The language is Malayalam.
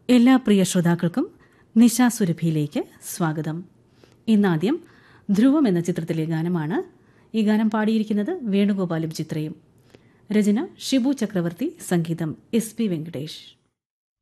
എല്ലാ പ്രിയ ശ്രോതാക്കൾക്കും നിശാ സുരഭിയിലേക്ക് സ്വാഗതം. ഇന്നാദ്യം ധ്രുവം എന്ന ചിത്രത്തിലെ ഗാനമാണ്. ഈ ഗാനം പാടിയിരിക്കുന്നത് വേണുഗോപാലും ചിത്രയും. രചന ഷിബു ചക്രവർത്തി, സംഗീതം SP വെങ്കടേഷ്.